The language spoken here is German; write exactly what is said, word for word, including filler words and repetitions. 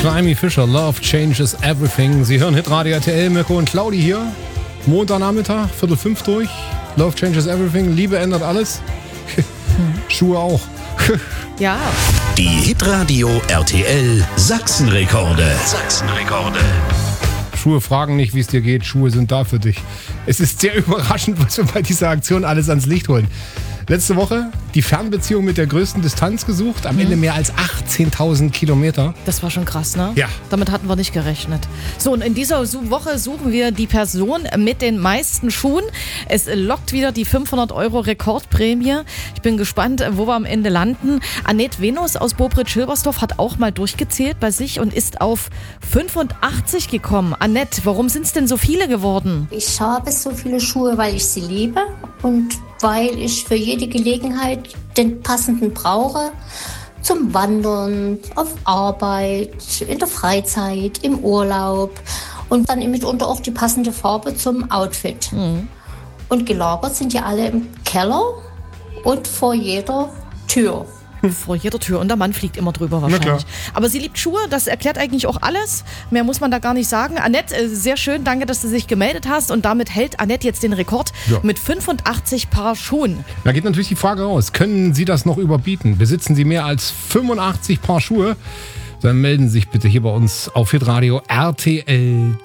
Das war Amy Fischer, Love Changes Everything. Sie hören Hitradio R T L, Mirko und Claudi hier. Montagnachmittag, Viertel fünf durch. Love Changes Everything, Liebe ändert alles. Schuhe auch. Ja. Die Hitradio R T L Sachsenrekorde. Sachsenrekorde. Schuhe fragen nicht, wie es dir geht. Schuhe sind da für dich. Es ist sehr überraschend, was wir bei dieser Aktion alles ans Licht holen. Letzte Woche die Fernbeziehung mit der größten Distanz gesucht. Am mhm. Ende mehr als achtzehntausend Kilometer. Das war schon krass, ne? Ja. Damit hatten wir nicht gerechnet. So, und in dieser Woche suchen wir die Person mit den meisten Schuhen. Es lockt wieder die fünfhundert Euro Rekordprämie. Ich bin gespannt, wo wir am Ende landen. Annette Venus aus Bobritz-Hilbersdorf hat auch mal durchgezählt bei sich und ist auf fünfundachtzig gekommen. Annette, warum sind es denn so viele geworden? Ich habe so viele Schuhe, weil ich sie liebe und weil ich für jede Gelegenheit den passenden brauche. Zum Wandern, auf Arbeit, in der Freizeit, im Urlaub und dann mitunter auch die passende Farbe zum Outfit. Mhm. Und gelagert sind ja alle im Keller und vor jeder Tür. Vor jeder Tür und der Mann fliegt immer drüber wahrscheinlich. Aber sie liebt Schuhe, das erklärt eigentlich auch alles. Mehr muss man da gar nicht sagen. Annette, sehr schön, danke, dass du dich gemeldet hast. Und damit hält Annette jetzt den Rekord ja. mit fünfundachtzig Paar Schuhen. Da geht natürlich die Frage raus, können Sie das noch überbieten? Besitzen Sie mehr als fünfundachtzig Paar Schuhe? Dann melden Sie sich bitte hier bei uns auf Hitradio R T L.